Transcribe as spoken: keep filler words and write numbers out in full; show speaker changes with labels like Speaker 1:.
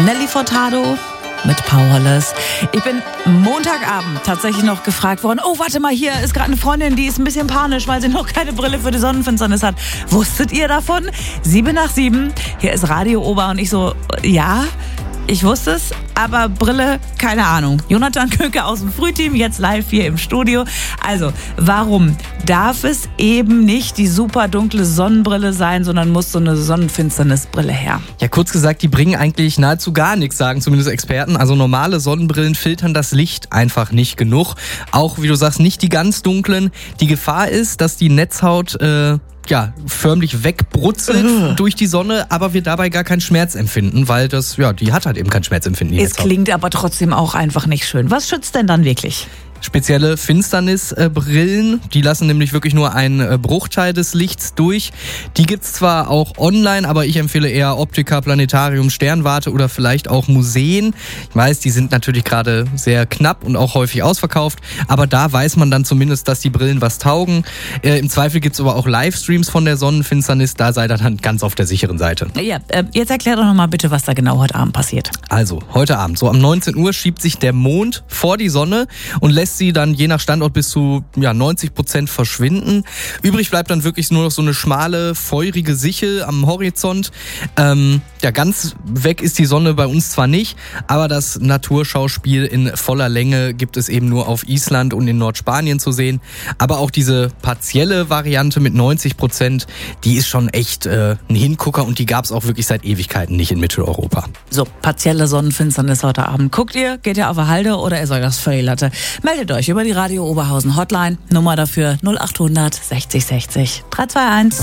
Speaker 1: Nelly Furtado mit Powerless. Ich bin Montagabend tatsächlich noch gefragt worden, oh, warte mal, hier ist gerade eine Freundin, die ist ein bisschen panisch, weil sie noch keine Brille für die Sonnenfinsternis hat. Wusstet ihr davon? Sieben nach sieben, hier ist Radio Ober und ich so, ja, ich wusste es, aber Brille, keine Ahnung. Jonathan Köke aus dem Frühteam, jetzt live hier im Studio. Also, warum darf es eben nicht die super dunkle Sonnenbrille sein, sondern muss so eine Sonnenfinsternisbrille her?
Speaker 2: Ja, kurz gesagt, die bringen eigentlich nahezu gar nichts, sagen zumindest Experten. Also normale Sonnenbrillen filtern das Licht einfach nicht genug. Auch, wie du sagst, nicht die ganz dunklen. Die Gefahr ist, dass die Netzhaut äh, ja förmlich wegbrutzelt uh. durch die Sonne, aber wir dabei gar keinen Schmerz empfinden, weil das, ja, die hat halt eben kein Schmerzempfinden.
Speaker 1: Es klingt aber trotzdem auch einfach nicht schön. Was schützt denn dann wirklich?
Speaker 2: Spezielle Finsternisbrillen, die lassen nämlich wirklich nur einen Bruchteil des Lichts durch. Die gibt's zwar auch online, aber ich empfehle eher Optika, Planetarium, Sternwarte oder vielleicht auch Museen. Ich weiß, die sind natürlich gerade sehr knapp und auch häufig ausverkauft, aber da weiß man dann zumindest, dass die Brillen was taugen. Äh, Im Zweifel gibt's aber auch Livestreams von der Sonnenfinsternis, da seid ihr dann ganz auf der sicheren Seite.
Speaker 1: Ja, äh, jetzt erklär doch nochmal bitte, was da genau heute Abend passiert.
Speaker 2: Also, heute Abend, so um neunzehn Uhr schiebt sich der Mond vor die Sonne und lässt sie dann je nach Standort bis zu ja, neunzig Prozent verschwinden. Übrig bleibt dann wirklich nur noch so eine schmale, feurige Sichel am Horizont. Ähm, ja, ganz weg ist die Sonne bei uns zwar nicht, aber das Naturschauspiel in voller Länge gibt es eben nur auf Island und in Nordspanien zu sehen. Aber auch diese partielle Variante mit neunzig Prozent, die ist schon echt äh, ein Hingucker und die gab es auch wirklich seit Ewigkeiten nicht in Mitteleuropa.
Speaker 1: So, partielle Sonnenfinsternis heute Abend. Guckt ihr, geht ihr auf der Halde oder ist euch das völlig Latte? Meldet euch über die Radio Oberhausen Hotline. Nummer dafür null acht hundert sechzig sechzig drei zwei eins.